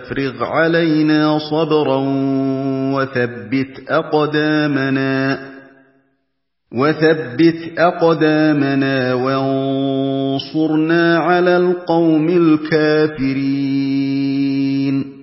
وَأَفْرِغْ عَلَيْنَا صَبْرًا وَثَبِّتْ أَقْدَامَنَا وَانصُرْنَا عَلَى الْقَوْمِ الْكَافِرِينَ